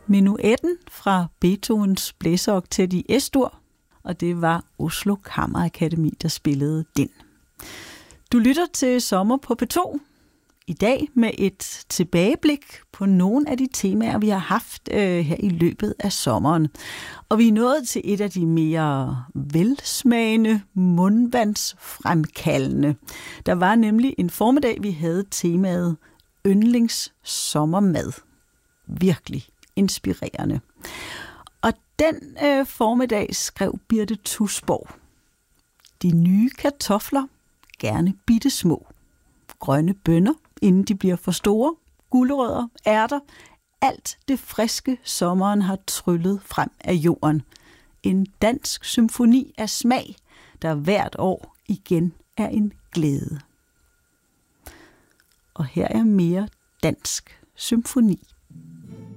Menuetten fra Beethovens blæseroktet i Es-dur, og det var Oslo Kammerakademi, der spillede den. Du lytter til Sommer på P2, i dag med et tilbageblik på nogle af de temaer, vi har haft her i løbet af sommeren. Og vi er nået til et af de mere velsmagende, mundvandsfremkaldende. Der var nemlig en formiddag, vi havde temaet yndlingssommermad. Virkelig inspirerende. Og den formiddag skrev Birte Tusborg: de nye kartofler, gerne bitte små. Grønne bønner, inden de bliver for store. Gulerødder, ærter. Alt det friske sommeren har tryllet frem af jorden. En dansk symfoni af smag, der hvert år igen er en glæde. Og her er mere dansk symfoni.